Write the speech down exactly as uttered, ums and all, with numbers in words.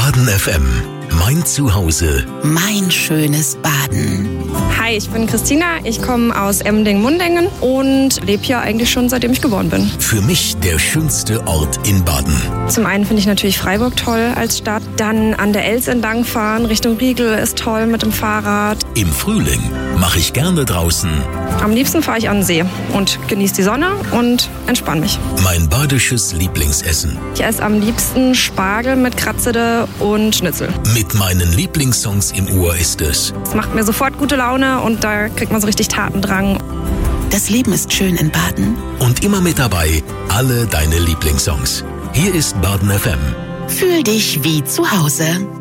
Baden F M, mein Zuhause. Mein schönes Baden. Hi, ich bin Christina, ich komme aus Emmendingen-Mundingen und lebe hier eigentlich schon seitdem ich geboren bin. Für mich der schönste Ort in Baden. Zum einen finde ich natürlich Freiburg toll als Stadt, dann an der Elz entlangfahren, Richtung Riegel ist toll mit dem Fahrrad. Im Frühling mache ich gerne draußen. Am liebsten fahre ich an den See und genieße die Sonne und entspanne mich. Mein badisches Lieblingsessen. Ich esse am liebsten Spargel mit Kratzede und Schnitzel. Mit meinen Lieblingssongs im Ohr ist es. Es macht mir sofort gute Laune und da kriegt man so richtig Tatendrang. Das Leben ist schön in Baden. Und immer mit dabei alle deine Lieblingssongs. Hier ist Baden F M. Fühl dich wie zu Hause.